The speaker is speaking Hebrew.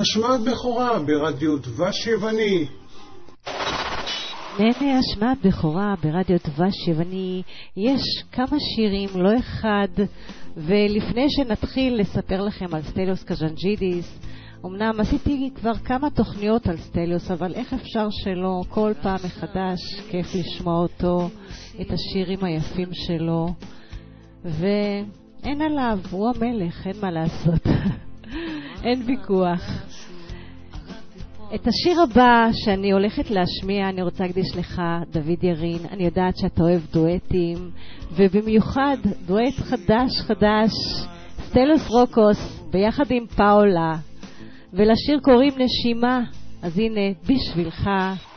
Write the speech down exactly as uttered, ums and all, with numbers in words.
השמעת בכורה ברדיו דבש יווני. נהנה השמעת בכורה ברדיו דבש יווני. יש כמה שירים, לא אחד, ולפני שנתחיל לספר לכם על סטליוס קז'אנג'ידיס, אמנם עשיתי כבר כמה תוכניות על סטליוס, אבל איך אפשר שלא, כל פעם מחדש כיף לשמוע אותו, את השירים היפים שלו, ואין עליו, הוא המלך, אין מה לעשות. אין ויכוח. את השיר הבא שאני הולכת להשמיע אני רוצה להקדיש לך, דוד ירין. אני יודעת שאתה אוהב דואטים, ובמיוחד דואט חדש חדש, סטליוס רוקוס ביחד עם פאולה, ולשיר קוראים נשימה. אז הנה בשבילך